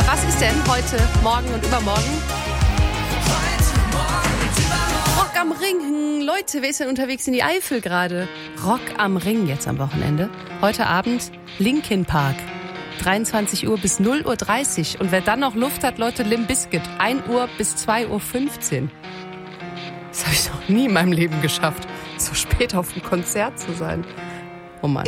was ist denn heute, morgen und übermorgen? Rock am Ring. Leute, wer ist denn unterwegs in die Eifel gerade? Rock am Ring jetzt am Wochenende. Heute Abend Linkin Park. 23 Uhr bis 0:30 Uhr. Und wer dann noch Luft hat, Leute, Limp Bizkit. 1 Uhr bis 2:15 Uhr. Das habe ich noch nie in meinem Leben geschafft, so spät auf dem Konzert zu sein. Oh Mann.